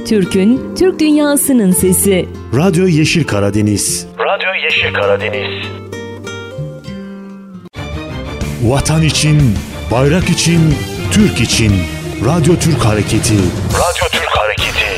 Türk'ün, Türk dünyasının sesi. Radyo Yeşil Karadeniz. Radyo Yeşil Karadeniz. Vatan için, bayrak için, Türk için. Radyo Türk Hareketi. Radyo Türk Hareketi.